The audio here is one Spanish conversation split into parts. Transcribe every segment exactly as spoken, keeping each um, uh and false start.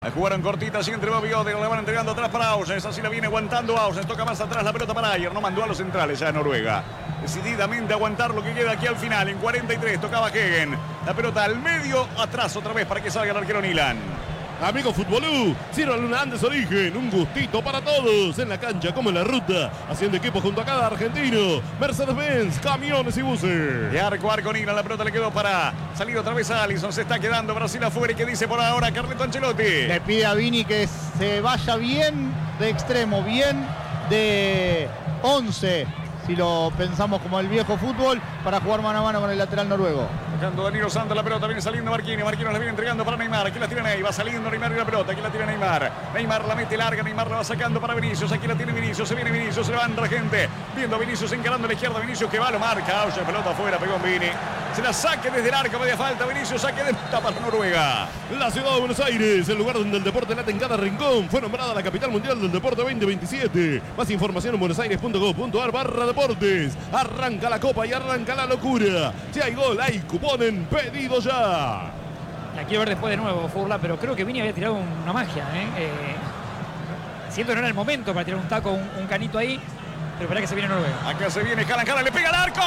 Jugaron cortitas y entre Bobby Odell, le van entregando atrás para Ausnes, así la viene aguantando Ausnes, toca más atrás la pelota para Ayer, no mandó a los centrales ya Noruega. Decididamente aguantar lo que queda aquí al final, en cuarenta y tres tocaba Hegen, la pelota al medio, atrás otra vez para que salga el arquero Nilan. Amigo Futbolú, Ciro Luna Andes Origen, un gustito para todos, en la cancha como en la ruta, haciendo equipo junto a cada argentino, Mercedes-Benz, camiones y buses. De arco a arco Nilan, la pelota le quedó para salir otra vez a Alisson, se está quedando Brasil afuera y que dice por ahora Carleto Ancelotti. Le pide a Vini que se vaya bien de extremo, bien de once, si lo pensamos como el viejo fútbol, para jugar mano a mano con el lateral noruego. Tocando Danilo Santos la pelota, viene saliendo Marquinhos, Marquinhos la viene entregando para Neymar, aquí la tira Neymar, va saliendo Neymar y la pelota, aquí la tira Neymar, Neymar la mete larga, Neymar la va sacando para Vinicius, aquí la tiene Vinicius, se viene Vinicius, se levanta la gente, viendo a Vinicius encarando a la izquierda, Vinicius que va, lo marca, Auge, pelota afuera, pegó en Vini, se la saque desde el arco, media falta, Vinicius, saque de meta para Noruega. La ciudad de Buenos Aires, el lugar donde el deporte late en cada rincón, fue nombrada la capital mundial del deporte veinte veintisiete. Más información en buenosaires punto gov punto ar barra deportes. Arranca la copa y arranca la locura. Si hay gol, hay cupón en pedido ya. La quiero ver después de nuevo, Furla, pero creo que Vini había tirado una magia. ¿eh? Eh, siento que no era el momento para tirar un taco, un, un canito ahí, pero espera que se viene Noruega. Acá se viene Haaland, Haaland le pega al arco.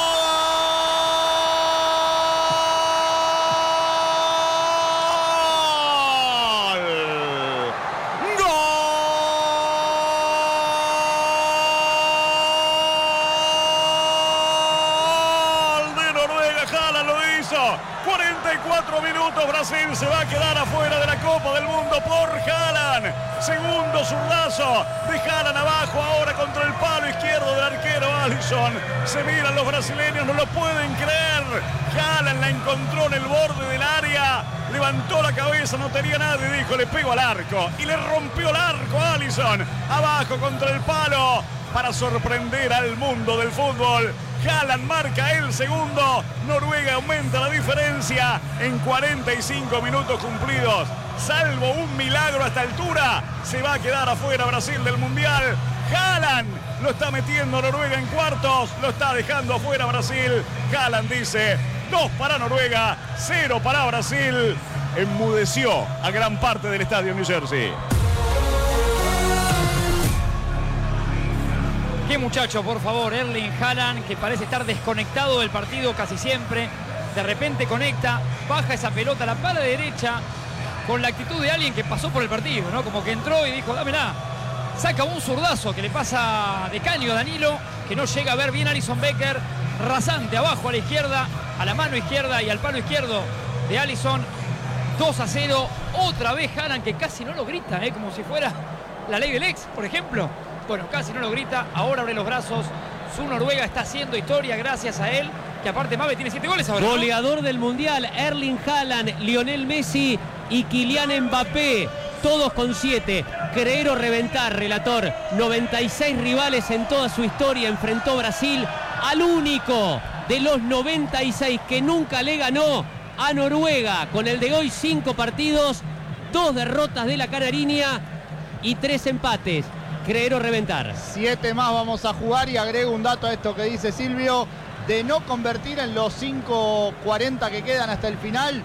cuarenta y cuatro minutos, Brasil se va a quedar afuera de la Copa del Mundo por Haaland. Segundo zurdazo de Haaland abajo, ahora contra el palo izquierdo del arquero Alisson. Se miran los brasileños, no lo pueden creer. Haaland la encontró en el borde del área, levantó la cabeza, no tenía nada y dijo, le pego al arco. Y le rompió el arco a Alisson, abajo contra el palo, para sorprender al mundo del fútbol. Haaland marca el segundo, Noruega aumenta la diferencia en cuarenta y cinco minutos cumplidos. Salvo un milagro a esta altura, se va a quedar afuera Brasil del Mundial. Haaland lo está metiendo Noruega en cuartos, lo está dejando afuera Brasil. Haaland dice, dos para Noruega, cero para Brasil. Enmudeció a gran parte del estadio New Jersey. Qué muchacho, por favor, Erling Haaland, que parece estar desconectado del partido casi siempre. De repente conecta, baja esa pelota a la pala derecha con la actitud de alguien que pasó por el partido, ¿no? Como que entró y dijo, dámela. Saca un zurdazo que le pasa de caño a Danilo, que no llega a ver bien a Alisson Becker. Rasante abajo a la izquierda, a la mano izquierda y al palo izquierdo de Alisson. dos a cero. Otra vez Haaland, que casi no lo grita, ¿eh? Como si fuera la ley del ex, por ejemplo. Bueno, casi no lo grita, ahora abre los brazos. Su Noruega está haciendo historia gracias a él, que aparte Mabe tiene siete goles ahora, ¿no? Goleador del Mundial, Erling Haaland, Lionel Messi y Kylian Mbappé, todos con siete. Creer o reventar, relator. noventa y seis rivales en toda su historia enfrentó Brasil al único de los noventa y seis que nunca le ganó a Noruega. Con el de hoy, cinco partidos, dos derrotas de la Canariña y tres empates. Creer o reventar. Siete más vamos a jugar y agrego un dato a esto que dice Silvio, de no convertir en los cinco cuarenta que quedan hasta el final.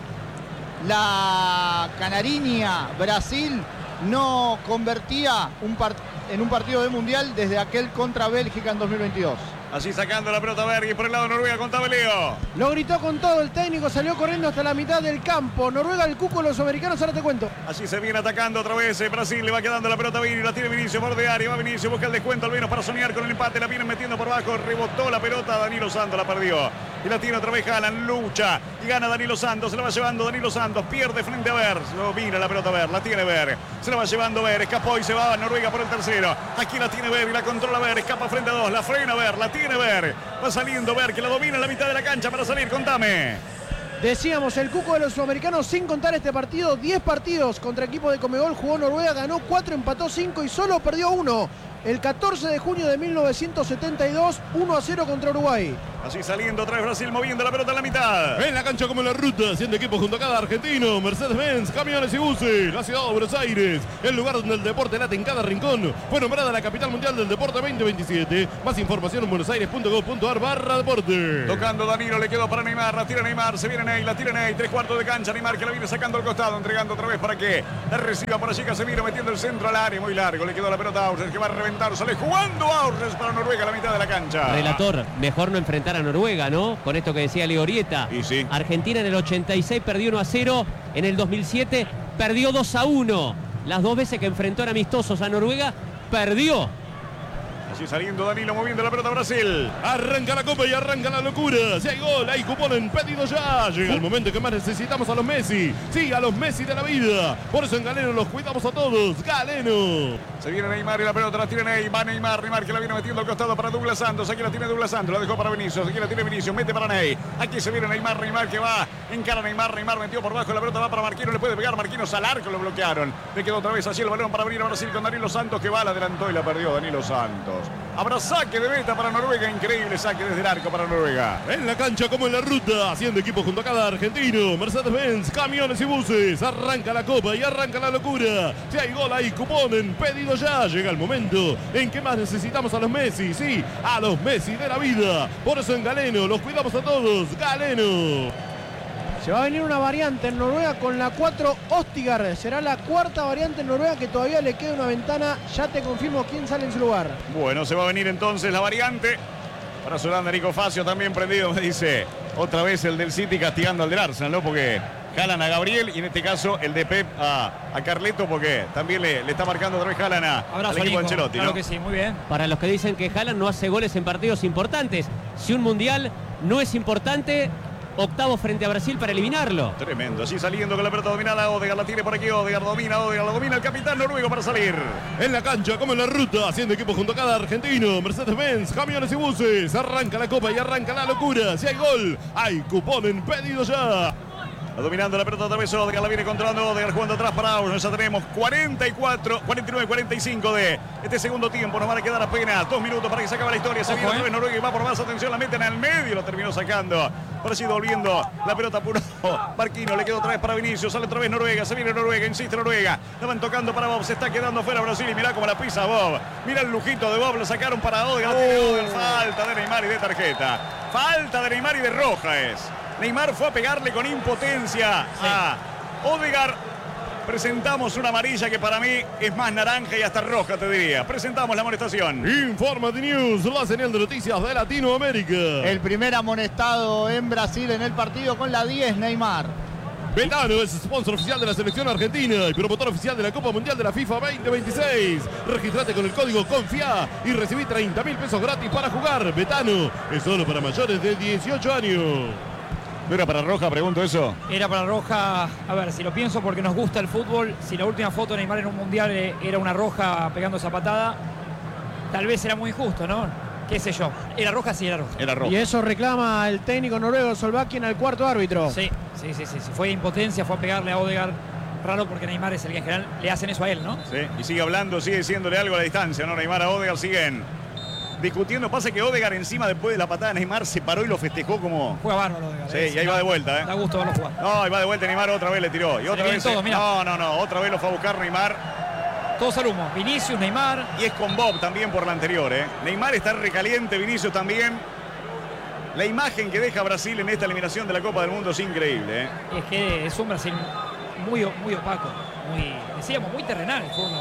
La Canariña, Brasil, no convertía un part- en un partido de Mundial desde aquel contra Bélgica en dos mil veintidós. Así sacando la pelota Bergui por el lado de Noruega con Tabeleo. Lo gritó con todo el técnico, salió corriendo hasta la mitad del campo. Noruega, el cuco, los americanos, ahora te cuento. Así se viene atacando otra vez. eh, Brasil le va quedando la pelota a Vini, la tiene Vinicius por de área. Va Vinicius, busca el descuento al menos para soñar con el empate. La vienen metiendo por abajo, rebotó la pelota. Danilo Santos la perdió. Y la tiene otra vez Haaland, lucha y gana Danilo Santos. Se la va llevando Danilo Santos, pierde frente a Ver. Lo mira la pelota Ver, la tiene Ver. Se la va llevando Ver, escapó y se va a Noruega por el tercero. Aquí la tiene Ver y la controla Ver, escapa frente a dos, la frena Ver, la tiene Ver. Va saliendo Ver, que la domina en la mitad de la cancha para salir, contame. Decíamos, el cuco de los sudamericanos, sin contar este partido, diez partidos contra equipos de Conmebol, jugó Noruega, ganó cuatro, empató cinco y solo perdió uno. El catorce de junio de mil novecientos setenta y dos, uno a cero contra Uruguay. Así saliendo otra vez Brasil, moviendo la pelota en la mitad. En la cancha como en la ruta, siendo equipo junto a cada argentino, Mercedes-Benz, camiones y buses, la ciudad de Buenos Aires, el lugar donde el deporte late en cada rincón. Fue nombrada la capital mundial del deporte veinte veintisiete. Más información en buenosaires.gov.ar barra deporte. Tocando Danilo, le quedó para Neymar, la tira Neymar, se viene Ney, la tira Ney, tres cuartos de cancha, Neymar que la viene sacando al costado, entregando otra vez para que la reciba por allí Casemiro, metiendo el centro al área, muy largo, le quedó la pelota a Aursnes que va a reventar, sale jugando Aursnes para Noruega a la mitad de la cancha. Relator, mejor no enfrentar a Noruega, ¿no? Con esto que decía Leo Orieta. Y sí. Argentina en el ochenta y seis perdió uno a cero, en el dos mil siete perdió dos a uno. Las dos veces que enfrentó en amistosos a Noruega, perdió. Así saliendo Danilo, moviendo la pelota a Brasil. Arranca la copa y arranca la locura. Si hay gol, hay cupón en pedido ya. Llega el momento que más necesitamos a los Messi. Sí, a los Messi de la vida. Por eso en Galeno los cuidamos a todos. Galeno. Se viene Neymar y la pelota la tira Ney. Va Neymar, Neymar que la viene metiendo al costado para Douglas Santos. Aquí la tiene Douglas Santos, la dejó para Vinicius. Aquí la tiene Vinicius, mete para Ney. Aquí se viene Neymar, Neymar que va. Encara Neymar, Neymar metió por bajo. La pelota va para Marquinhos, le puede pegar Marquinhos al arco, lo bloquearon. Le quedó otra vez así el balón para venir a Brasil con Danilo Santos que va, la adelantó y la perdió Danilo Santos. Habrá saque de meta para Noruega, increíble saque desde el arco para Noruega. En la cancha como en la ruta, haciendo equipo junto a cada argentino, Mercedes-Benz, camiones y buses, arranca la copa y arranca la locura. Si hay gol, hay cupón en pedido ya. Llega el momento en que más necesitamos a los Messi, sí, a los Messi de la vida. Por eso en Galeno los cuidamos a todos. Galeno. Se va a venir una variante en Noruega con la cuatro Ostigar. Será la cuarta variante en Noruega que todavía le queda una ventana. Ya te confirmo quién sale en su lugar. Bueno, se va a venir entonces la variante. Para Solanda, Nico Facio también prendido, me dice. Otra vez el del City castigando al del Arsenal, ¿no? Porque jalan a Gabriel y en este caso el de Pep a, a Carleto porque también le, le está marcando otra vez jalan a, al equipo de Ancelotti, claro ¿no? que sí, muy bien. Para los que dicen que Haaland no hace goles en partidos importantes, si un mundial no es importante, octavo frente a Brasil para eliminarlo. Tremendo, así saliendo con la pelota dominada, Odegaard la tiene por aquí, Odegaard domina, Odegaard la domina el capitán noruego para salir. En la cancha como en la ruta, haciendo equipo junto a cada argentino, Mercedes-Benz, camiones y buses, arranca la copa y arranca la locura. Si hay gol, hay cupón en pedido ya. Dominando la pelota otra vez Odegaard, la viene controlando Odegaard jugando atrás para Aursnes. Ya tenemos cuarenta y cuatro, cuarenta y nueve, cuarenta y cinco de este segundo tiempo. Nos van a quedar apenas dos minutos para que se acabe la historia. Se viene otra vez Noruega y va por más atención. La meten al medio, lo terminó sacando. Por allí volviendo la pelota apurado. Marquinhos le quedó otra vez para Vinicius. Sale otra vez Noruega, se viene Noruega, insiste Noruega. La van tocando para Bob, se está quedando fuera Brasil y mirá cómo la pisa Bob. Mira el lujito de Bob, lo sacaron para Odegaard. Oh. Odegaard. Falta de Neymar y de tarjeta. Falta de Neymar y de roja es. Neymar fue a pegarle con impotencia sí. a Odegaard. Presentamos una amarilla que para mí es más naranja y hasta roja, te diría. Presentamos la amonestación. Informa de News, la señal de noticias de Latinoamérica. El primer amonestado en Brasil en el partido con la diez, Neymar. Betano es sponsor oficial de la selección argentina y promotor oficial de la Copa Mundial de la FIFA veinte veintiséis. Registrate con el código CONFIA y recibí treinta mil pesos gratis para jugar. Betano es solo para mayores de dieciocho años. ¿No era para roja, pregunto eso? Era para roja, a ver, si lo pienso porque nos gusta el fútbol, si la última foto de Neymar en un mundial era una roja pegando esa patada, tal vez era muy injusto, ¿no? Qué sé yo. Era roja, sí, era roja. Era roja. Y eso reclama el técnico noruego Solbakken al cuarto árbitro. Sí, sí, sí, sí, sí. Fue impotencia, fue a pegarle a Odegaard. Raro porque Neymar es el que en general le hacen eso a él, ¿no? Sí, y sigue hablando, sigue diciéndole algo a la distancia, ¿no? Neymar a Odegaard siguen discutiendo. Pasa que Odegaard encima después de la patada de Neymar se paró y lo festejó como... Juega bárbaro Odegaard. Sí, y ahí va de vuelta, ¿eh? Da gusto verlo jugar. No, ahí va de vuelta Neymar, otra vez le tiró. Y otra vez... Todos, no, no, no, otra vez lo fue a buscar Neymar. Todos al humo. Vinicius, Neymar. Y es con Bob también por la anterior, ¿eh? Neymar está recaliente, Vinicius también. La imagen que deja Brasil en esta eliminación de la Copa del Mundo es increíble, ¿eh? Es que es un Brasil muy, muy opaco. Muy, decíamos, muy terrenal el fútbol.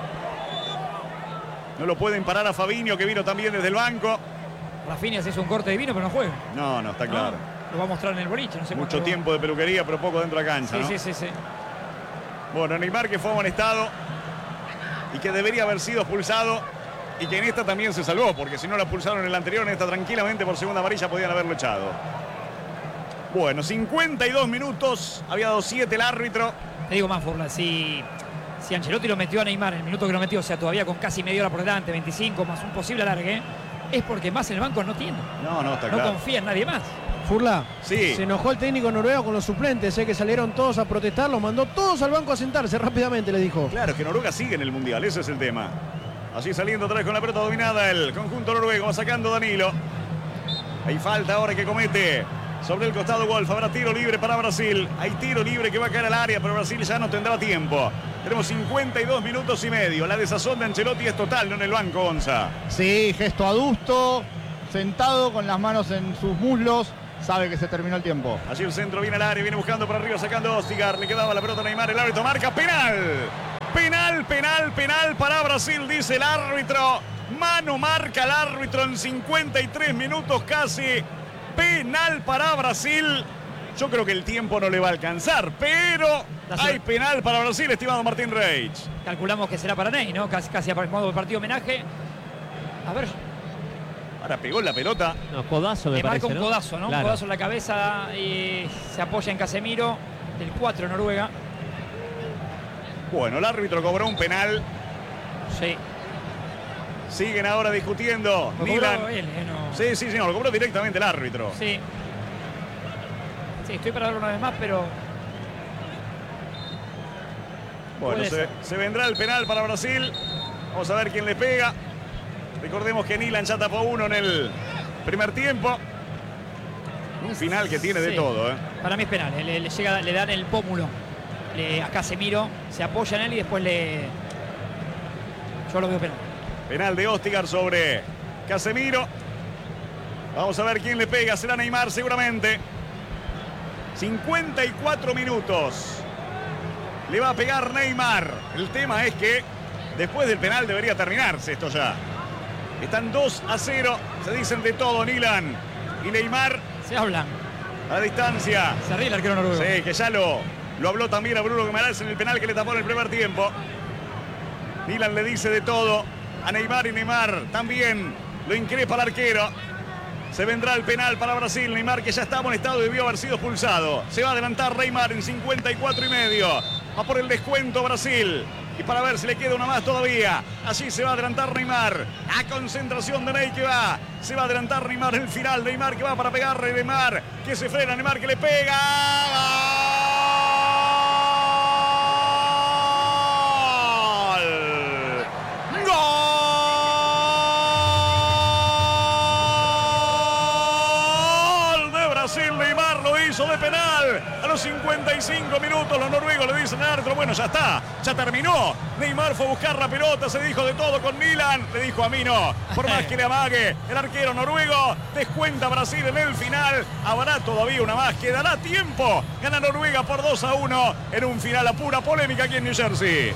No lo pueden parar a Fabinho, que vino también desde el banco. Rafinha se hizo un corte divino, pero no juega. No, no, está claro. No, lo va a mostrar en el boliche. No sé Mucho tiempo de peluquería, pero poco dentro de la cancha, sí, ¿no? Sí, sí, sí. Bueno, Neymar que fue amonestado y que debería haber sido expulsado y que en esta también se salvó, porque si no lo expulsaron en la anterior, en esta tranquilamente por segunda amarilla podían haberlo echado. Bueno, cincuenta y dos minutos, había dado siete el árbitro. Te digo más, Furla, si, si Ancelotti lo metió a Neymar en el minuto que lo metió, o sea, todavía con casi media hora por delante, veinticinco más un posible alargue, es porque más en el banco no tiene. No, no, está no claro. No confía en nadie más. Furla, sí. Se enojó el técnico noruego con los suplentes, eh, que salieron todos a protestar, los mandó todos al banco a sentarse rápidamente, le dijo. Claro, es que Noruega sigue en el Mundial, ese es el tema. Así saliendo otra vez con la pelota dominada el conjunto noruego, va sacando Danilo. Hay falta ahora que comete sobre el costado Wolf. Habrá tiro libre para Brasil. Hay tiro libre que va a caer al área, pero Brasil ya no tendrá tiempo. Tenemos cincuenta y dos minutos y medio. La desazón de Ancelotti es total, no en el banco, Gonza. Sí, gesto adusto, sentado con las manos en sus muslos. Sabe que se terminó el tiempo. Allí el centro viene al área, viene buscando por arriba, sacando a Ostigar. Le quedaba la pelota a Neymar, el árbitro marca penal. Penal, penal, penal para Brasil, dice el árbitro. Mano marca el árbitro en cincuenta y tres minutos casi. Penal para Brasil. Yo creo que el tiempo no le va a alcanzar, pero hay penal para Brasil, estimado Martín Reich. Calculamos que será para Ney, ¿no? Casi, casi a modo de partido homenaje. A ver. Ahora pegó la pelota. No, codazo me Le parece, marca un ¿no? codazo, ¿no? Claro. Un codazo en la cabeza y se apoya en Casemiro, del cuatro de Noruega. Bueno, el árbitro cobró un penal. Sí. Siguen ahora discutiendo. Lo Milan. cobró él, ¿eh? No. Sí, sí, sí, no, lo cobró directamente el árbitro. Sí. Sí, estoy para verlo una vez más, pero... Bueno, Puede se, ser. se vendrá el penal para Brasil. Vamos a ver quién le pega. Recordemos que Nilan ya tapó uno en el primer tiempo. Un final que tiene de Sí. todo, ¿eh? Para mí es penal. Le, le llega, le dan el pómulo le, a Casemiro, se apoya en él y después le... Yo lo veo penal. Penal de Ostigar sobre Casemiro. Vamos a ver quién le pega. Será Neymar seguramente. cincuenta y cuatro minutos. Le va a pegar Neymar. El tema es que después del penal debería terminarse esto ya. Están dos a cero. Se dicen de todo Nilan y Neymar Se hablan. a la distancia. Se ríe el arquero noruego. Sí, que ya lo, lo habló también a Bruno Guimaraes en el penal que le tapó en el primer tiempo. Nilan le dice de todo a Neymar y Neymar también lo increpa al arquero. Se vendrá el penal para Brasil. Neymar, que ya está amonestado, debió haber sido expulsado. Se va a adelantar Neymar en cincuenta y cuatro y medio. Va por el descuento Brasil. Y para ver si le queda una más todavía. Allí se va a adelantar Neymar. A concentración de Ney que va. Se va a adelantar Neymar en el final. Neymar que va para pegarle. Neymar que se frena. Neymar que le pega. ¡Gol! ¡Gol! De Brasil. Neymar lo hizo de penal. A los cincuenta y cinco minutos los noruegos le dicen al árbitro, bueno, ya está, ya terminó. Neymar fue a buscar la pelota, se dijo de todo con Nilan. Le dijo a mí no, por más que le amague el arquero noruego. Descuenta Brasil en el final. Habrá todavía una más, quedará tiempo. Gana Noruega por dos a uno en un final a pura polémica aquí en New Jersey.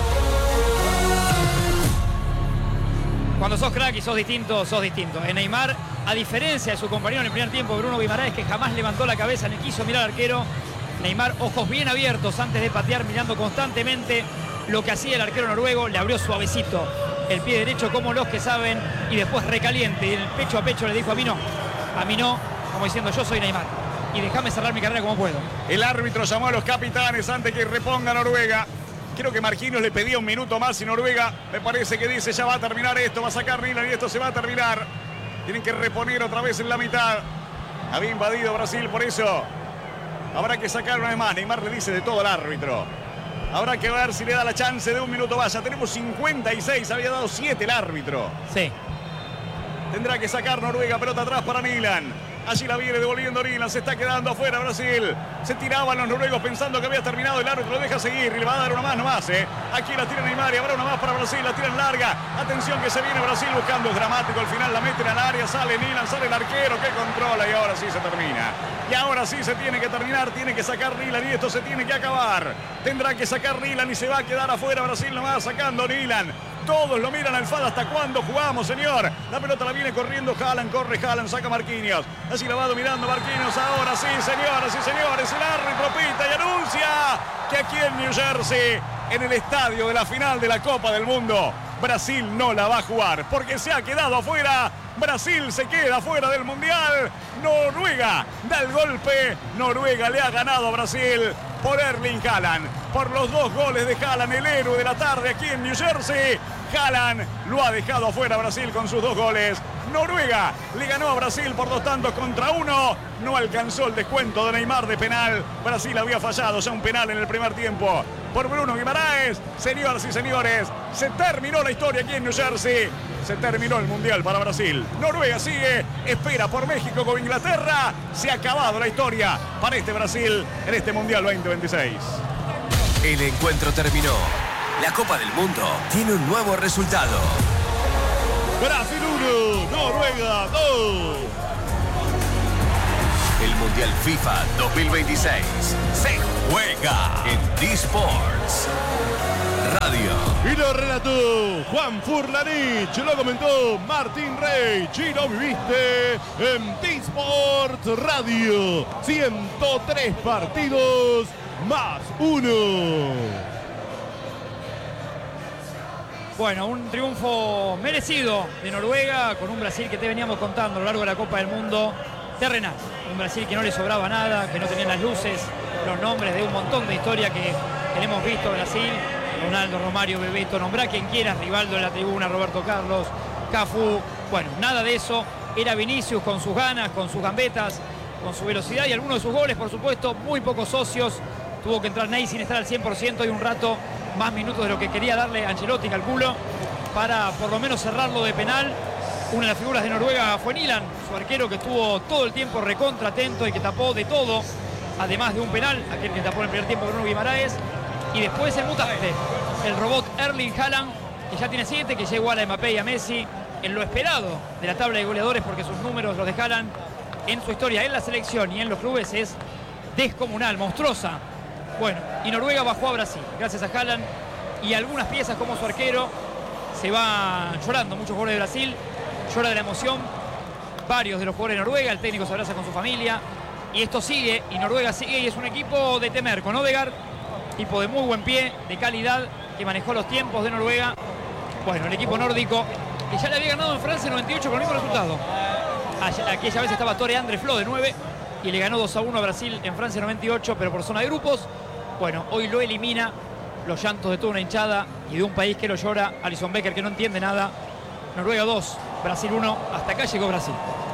Cuando sos crack y sos distinto, sos distinto. En Neymar, a diferencia de su compañero en el primer tiempo, Bruno Guimaraes, que jamás levantó la cabeza ni quiso mirar al arquero. Neymar, ojos bien abiertos antes de patear, mirando constantemente lo que hacía el arquero noruego. Le abrió suavecito el pie derecho, como los que saben, y después recaliente. Y en el pecho a pecho le dijo a mí no, a mí no, como diciendo yo soy Neymar. Y déjame cerrar mi carrera como puedo. El árbitro llamó a los capitanes antes que reponga Noruega. Creo que Marquinhos le pedía un minuto más y Noruega me parece que dice ya va a terminar esto, va a sacar Nilan y esto se va a terminar. Tienen que reponer otra vez en la mitad. Había invadido Brasil, por eso habrá que sacar una vez más. Neymar le dice de todo al árbitro. Habrá que ver si le da la chance de un minuto más. Ya tenemos cincuenta y seis, había dado siete el árbitro. Sí. Tendrá que sacar Noruega, pelota atrás para Nilan. Allí la viene devolviendo Nilan, se está quedando afuera Brasil. Se tiraban los noruegos pensando que había terminado, el árbitro lo deja seguir y le va a dar una más nomás, ¿eh? Aquí la tira Neymar y habrá una más para Brasil, la tiran larga. Atención que se viene Brasil buscando, es dramático, al final la meten al área, sale Nilan, sale el arquero que controla y ahora sí se termina. Y ahora sí se tiene que terminar, tiene que sacar Nilan y esto se tiene que acabar. Tendrá que sacar Nilan y se va a quedar afuera Brasil nomás, sacando Nilan. Todos lo miran al F A D. ¿Hasta cuándo jugamos, señor? La pelota la viene corriendo Haaland, corre Haaland, saca Marquinhos. Así la va dominando Marquinhos. Ahora sí, señoras y señores, el árbitro pita y anuncia que aquí en New Jersey, en el estadio de la final de la Copa del Mundo, Brasil no la va a jugar porque se ha quedado afuera. Brasil se queda fuera del Mundial. Noruega da el golpe. Noruega le ha ganado a Brasil por Erling Haaland. Por los dos goles de Haaland, el héroe de la tarde aquí en New Jersey. Haaland lo ha dejado afuera a Brasil con sus dos goles. Noruega le ganó a Brasil por dos tantos contra uno. No alcanzó el descuento de Neymar de penal. Brasil había fallado ya un penal en el primer tiempo. por Bruno Guimaraes. Señoras y señores, se terminó la historia aquí en New Jersey. Se terminó el Mundial para Brasil. Noruega sigue, espera por México con Inglaterra. Se ha acabado la historia para este Brasil en este Mundial veinte veintiséis. El encuentro terminó. La Copa del Mundo tiene un nuevo resultado. Brasil uno, Noruega dos. El Mundial FIFA dos mil veintiséis se juega en D-Sports Radio. Y lo relató Juan Furlanich, lo comentó Martín Reich y lo viviste en D-Sports Radio. ciento tres partidos más uno. Bueno, un triunfo merecido de Noruega con un Brasil que te veníamos contando a lo largo de la Copa del Mundo terrenal. Un Brasil que no le sobraba nada, que no tenía las luces, los nombres de un montón de historia que hemos visto en Brasil. Ronaldo, Romario, Bebeto, nombrá quien quieras, Rivaldo en la tribuna, Roberto Carlos, Cafú. Bueno, nada de eso. Era Vinicius con sus ganas, con sus gambetas, con su velocidad y algunos de sus goles, por supuesto. Muy pocos socios. Tuvo que entrar Ney sin estar al cien por ciento y un rato más minutos de lo que quería darle Ancelotti, calculo, para por lo menos cerrarlo de penal. Una de las figuras de Noruega fue Nilan, su arquero, que estuvo todo el tiempo recontra atento y que tapó de todo, además de un penal, aquel que tapó en el primer tiempo Bruno Guimaraes. Y después el mutante, el robot Erling Haaland, que ya tiene siete, que ya iguala a Mbappé y a Messi en lo esperado de la tabla de goleadores, porque sus números, los de Haaland, en su historia en la selección y en los clubes es descomunal, monstruosa. Bueno, y Noruega bajó a Brasil, gracias a Haaland y algunas piezas como su arquero. Se va llorando muchos jugadores de Brasil, llora de la emoción varios de los jugadores de Noruega, el técnico se abraza con su familia y esto sigue, y Noruega sigue y es un equipo de temer, con Odegaard, tipo de muy buen pie, de calidad, que manejó los tiempos de Noruega. Bueno, el equipo nórdico que ya le había ganado en Francia en noventa y ocho con el mismo resultado. Aquella vez estaba Tore Andre Flo de nueve y le ganó dos a uno a Brasil en Francia en noventa y ocho, pero por zona de grupos. Bueno, hoy lo elimina, los llantos de toda una hinchada y de un país que lo llora, Alisson Becker, que no entiende nada. Noruega dos, Brasil uno, hasta acá llegó Brasil.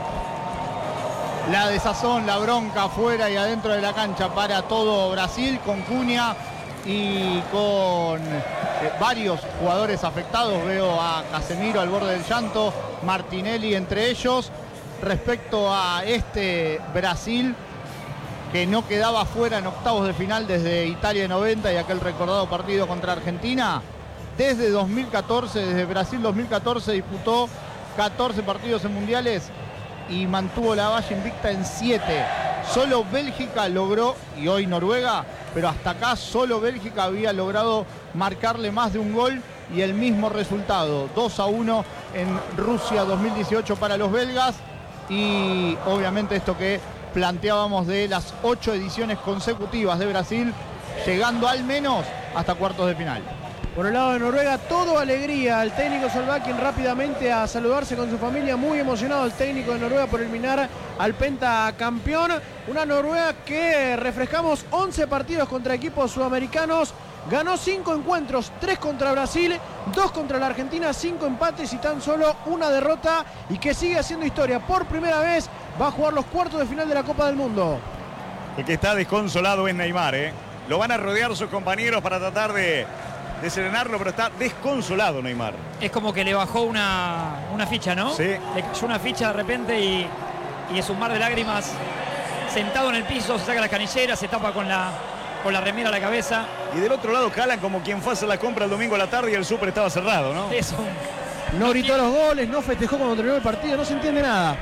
La desazón, la bronca afuera y adentro de la cancha para todo Brasil, con Cunha y con eh, varios jugadores afectados. Veo a Casemiro al borde del llanto, Martinelli entre ellos. Respecto a este Brasil, que no quedaba fuera en octavos de final desde Italia noventa y aquel recordado partido contra Argentina, desde dos mil catorce, desde Brasil dos mil catorce disputó catorce partidos en mundiales y mantuvo la valla invicta en siete. Solo Bélgica logró, y hoy Noruega, pero hasta acá solo Bélgica había logrado marcarle más de un gol y el mismo resultado, dos a uno en Rusia dos mil dieciocho para los belgas. Y obviamente esto que planteábamos de las ocho ediciones consecutivas de Brasil, llegando al menos hasta cuartos de final. Por el lado de Noruega, todo alegría. El técnico Solbakken rápidamente a saludarse con su familia, muy emocionado el técnico de Noruega por eliminar al pentacampeón. Una Noruega que refrescamos once partidos contra equipos sudamericanos. Ganó cinco encuentros, tres contra Brasil, dos contra la Argentina, cinco empates y tan solo una derrota, y que sigue haciendo historia. Por primera vez va a jugar los cuartos de final de la Copa del Mundo. El que está desconsolado es Neymar, ¿eh? Lo van a rodear sus compañeros para tratar de, de serenarlo, pero está desconsolado Neymar. Es como que le bajó una, una ficha, ¿no? Sí. Le cayó una ficha de repente y, y es un mar de lágrimas. Sentado en el piso, se saca las canilleras, se tapa con la... con la remera a la cabeza. Y del otro lado Haaland como quien fue a hacer la compra el domingo a la tarde y el súper estaba cerrado, ¿no? Eso. No gritó los goles, no festejó cuando terminó el partido, no se entiende nada.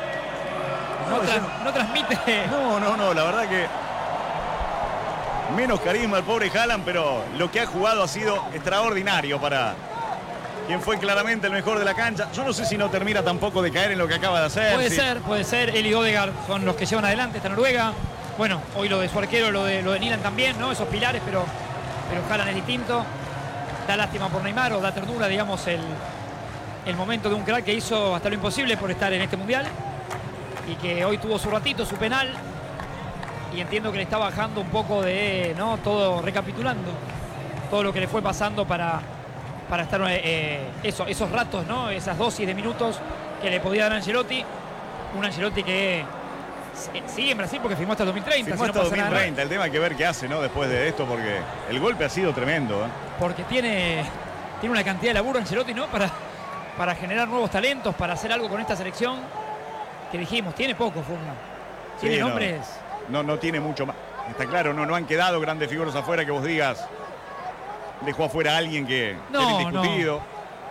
No, tra no transmite. No, no, no, la verdad que menos carisma el pobre Haaland, pero lo que ha jugado ha sido extraordinario para quien fue claramente el mejor de la cancha. Yo no sé si no termina tampoco de caer en lo que acaba de hacer. Puede sí. ser, puede ser. Él y Odegaard son los que llevan adelante esta Noruega. Bueno, hoy lo de su arquero, lo de, lo de Nilan también, ¿no? Esos pilares, pero, pero Haaland es distinto. Da lástima por Neymar, o da ternura, digamos, el, el momento de un crack que hizo hasta lo imposible por estar en este Mundial. Y que hoy tuvo su ratito, su penal. Y entiendo que le está bajando un poco de, ¿no? Todo, recapitulando todo lo que le fue pasando para, para estar eh, eso, esos ratos, ¿no? Esas dosis de minutos que le podía dar Ancelotti. Un Ancelotti que Sigue en Brasil porque firmó hasta dos mil treinta. Firmó si hasta no pasa dos mil treinta. nada. El tema hay que ver qué hace, ¿no? Después de esto, porque el golpe ha sido tremendo, ¿eh? Porque tiene, tiene una cantidad de laburo Ancelotti, ¿no? Para, para generar nuevos talentos, para hacer algo con esta selección. Que dijimos, tiene poco, Furno. Tiene Sí, no. nombres. No, no tiene mucho más. Está claro, no, no han quedado grandes figuras afuera que vos digas. Dejó afuera a alguien que No, era indiscutido.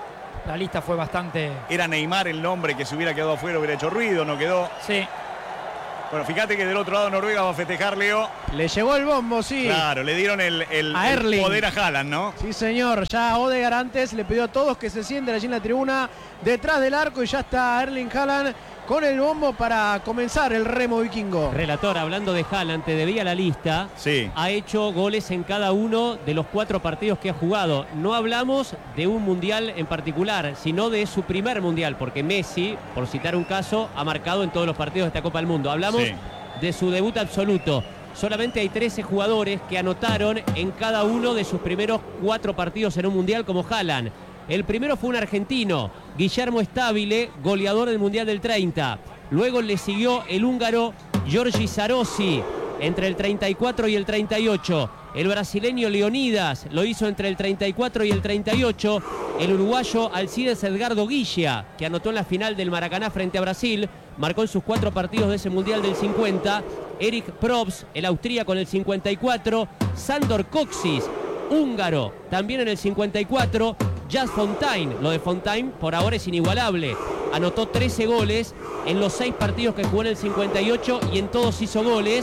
La lista fue bastante. Era Neymar el nombre que si hubiera quedado afuera hubiera hecho ruido, no quedó. Sí. Bueno, fíjate que del otro lado Noruega va a festejar, Leo. Le llegó el bombo, sí. Claro, le dieron el, el, A el Erling. poder a Haaland, ¿no? Sí, señor. Ya Odegaard antes le pidió a todos que se sienten allí en la tribuna detrás del arco y ya está Erling Haaland con el bombo para comenzar el remo vikingo. Relator, hablando de Haaland, te debía la lista. Sí. Ha hecho goles en cada uno de los cuatro partidos que ha jugado. No hablamos de un mundial en particular, sino de su primer mundial, porque Messi, por citar un caso, ha marcado en todos los partidos de esta Copa del Mundo. Hablamos Sí. de su debut absoluto. Solamente hay trece jugadores que anotaron en cada uno de sus primeros cuatro partidos en un mundial como Haaland. El primero fue un argentino, Guillermo Stabile, goleador del Mundial del treinta. Luego le siguió el húngaro Giorgi Sarossi entre el treinta y cuatro y el treinta y ocho. El brasileño Leonidas lo hizo entre el treinta y cuatro y el treinta y ocho. El uruguayo Alcides Edgardo Guilla, que anotó en la final del Maracaná frente a Brasil, marcó en sus cuatro partidos de ese Mundial del cincuenta. Eric Probst, el austríaco, en el cincuenta y cuatro. Sandor Kocsis, húngaro, también en el cincuenta y cuatro. Jas Fontaine, lo de Fontaine por ahora es inigualable. Anotó trece goles en los seis partidos que jugó en el cincuenta y ocho y en todos hizo goles.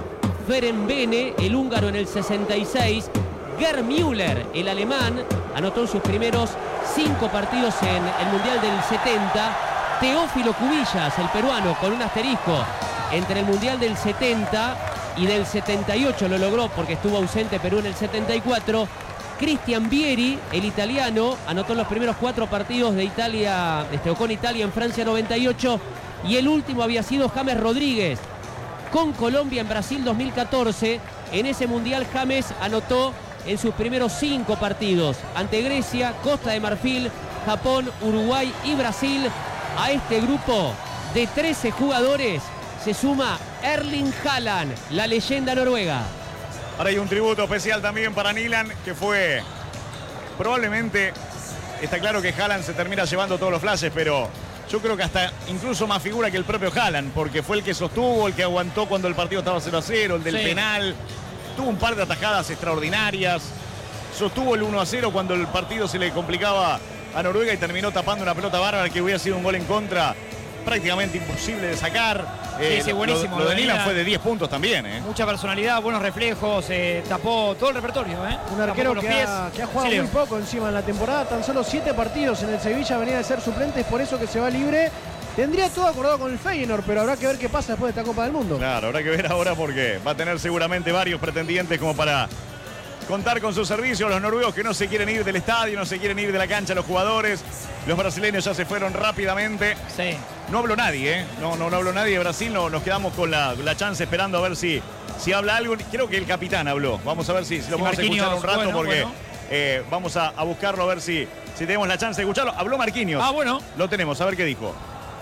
Ferenc Bene, el húngaro, en el sesenta y seis. Gerd Müller, el alemán, anotó en sus primeros cinco partidos en el Mundial del setenta. Teófilo Cubillas, el peruano, con un asterisco entre el Mundial del setenta y del setenta y ocho, lo logró porque estuvo ausente Perú en el setenta y cuatro. Cristian Vieri, el italiano, anotó en los primeros cuatro partidos de Italia, este, con Italia en Francia noventa y ocho. Y el último había sido James Rodríguez, con Colombia en Brasil dos mil catorce. En ese Mundial James anotó en sus primeros cinco partidos ante Grecia, Costa de Marfil, Japón, Uruguay y Brasil. A este grupo de trece jugadores se suma Erling Haaland, la leyenda noruega. Ahora hay un tributo especial también para Nilan, que fue probablemente, está claro que Haaland se termina llevando todos los flashes, pero yo creo que hasta incluso más figura que el propio Haaland, porque fue el que sostuvo, el que aguantó cuando el partido estaba cero a cero, el del Sí. penal, tuvo un par de atajadas extraordinarias, sostuvo el uno a cero cuando el partido se le complicaba a Noruega y terminó tapando una pelota bárbara que hubiera sido un gol en contra prácticamente imposible de sacar. Eh, sí, lo- buenísimo, Lo, lo de de Nilan Nilan. fue de diez puntos también, ¿eh? Mucha personalidad, buenos reflejos, eh, tapó todo el repertorio, ¿eh? Un Tapó arquero con los que pies. ha, que ha jugado Sí, Leo. muy poco encima en la temporada, tan solo siete partidos en el Sevilla, venía de ser suplente, es por eso que se va libre. Tendría todo acordado con el Feyenoord, pero habrá que ver qué pasa después de esta Copa del Mundo. Claro, habrá que ver ahora porque va a tener seguramente varios pretendientes como para contar con sus servicios. Los noruegos que no se quieren ir del estadio, no se quieren ir de la cancha los jugadores. Los brasileños ya se fueron rápidamente. Sí. No habló nadie, ¿eh? No, no, no habló nadie de Brasil. No, nos quedamos con la, la chance esperando a ver si, si habla algo. Creo que el capitán habló. Vamos a ver si, si lo Sí, podemos Marquinhos, escuchar un rato bueno, porque bueno. eh, vamos a, a buscarlo a ver si, si tenemos la chance de escucharlo. Habló Marquinhos. Ah, bueno. Lo tenemos, a ver qué dijo.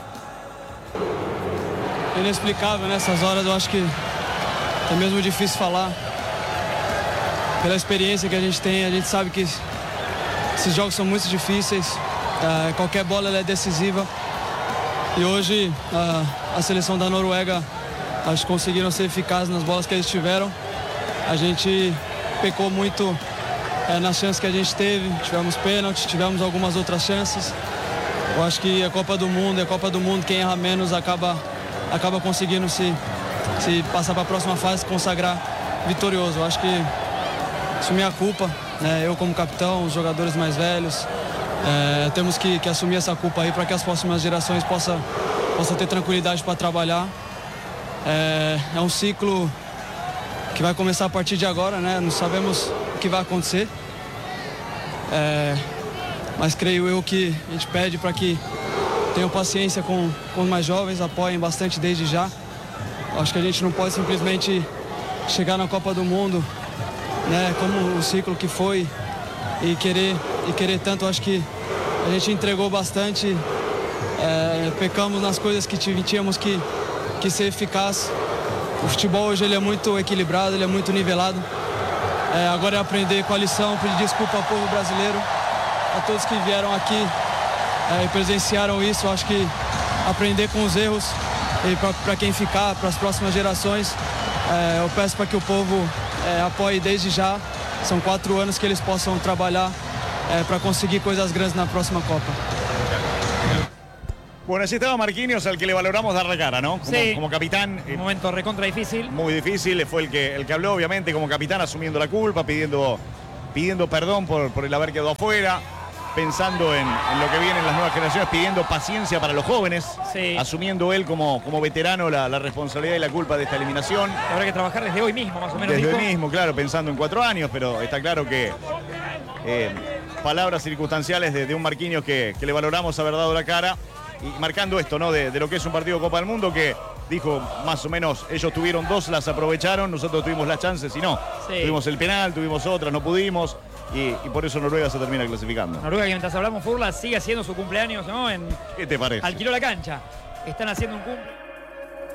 Inexplicável nessas horas, eu acho que é mesmo difícil falar. Pela experiência que a gente tem, a gente sabe que esses jogos são muito difíceis, é, qualquer bola ela é decisiva. E hoje a, a seleção da Noruega, acho que conseguiram ser eficazes nas bolas que eles tiveram. A gente pecou muito é, nas chances que a gente teve, tivemos pênalti, tivemos algumas outras chances. Eu acho que a Copa do Mundo, a Copa do Mundo, quem erra menos acaba, acaba conseguindo se, se passar para a próxima fase, se consagrar vitorioso. Eu acho que assumir a culpa, né? Eu como capitão, os jogadores mais velhos, é, temos que, que assumir essa culpa aí para que as próximas gerações possam possa ter tranquilidade para trabalhar. É, é um ciclo que vai começar a partir de agora, né? Não sabemos o que vai acontecer. É, mas creio eu que a gente pede para que tenham paciência com, com os mais jovens, apoiem bastante desde já. Acho que a gente não pode simplesmente chegar na Copa do Mundo, né, como o ciclo que foi e querer, e querer tanto. Acho que a gente entregou bastante, é, pecamos nas coisas que tínhamos que, quis ser eficaz. O futebol hoje ele é muito equilibrado, ele é muito nivelado. É, agora é aprender com a lição, pedir desculpa ao povo brasileiro, a todos que vieram aqui é, e presenciaram isso. Eu acho que aprender com os erros e para quem ficar, para as próximas gerações, é, eu peço para que o povo é, apoie desde já. São quatro anos que eles possam trabalhar é, para conseguir coisas grandes na próxima Copa. Bueno, así estaba Marquinhos, al que le valoramos dar la cara, ¿no? Como, sí. como capitán. Un momento recontra difícil. Muy difícil, fue el que, el que habló, obviamente, como capitán, asumiendo la culpa, pidiendo, pidiendo perdón por, por el haber quedado afuera, pensando en, en lo que viene en las nuevas generaciones, pidiendo paciencia para los jóvenes, sí. asumiendo él como, como veterano la, la responsabilidad y la culpa de esta eliminación. Habrá que trabajar desde hoy mismo, más o menos. Desde dijo. hoy mismo, claro, pensando en cuatro años, pero está claro que eh, palabras circunstanciales de, de un Marquinhos que, que le valoramos haber dado la cara. Y marcando esto, ¿no? De, de lo que es un partido de Copa del Mundo, que dijo más o menos, ellos tuvieron dos, las aprovecharon, nosotros tuvimos las chances y no. Sí. Tuvimos el penal, tuvimos otras, no pudimos, y, y por eso Noruega se termina clasificando. Noruega, que mientras hablamos, Furla sigue haciendo su cumpleaños, ¿no? En, ¿Qué te parece? alquiló la cancha. Están haciendo un cumple.